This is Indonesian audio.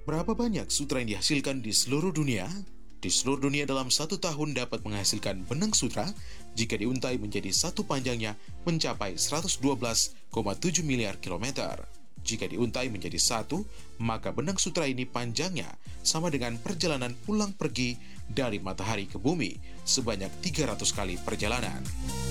Berapa banyak sutra yang dihasilkan di seluruh dunia? Di seluruh dunia dalam satu tahun dapat menghasilkan benang sutra jika diuntai menjadi satu panjangnya mencapai 112,7 miliar kilometer. Jika diuntai menjadi satu, maka benang sutra ini panjangnya sama dengan perjalanan pulang pergi dari matahari ke bumi sebanyak 300 kali perjalanan.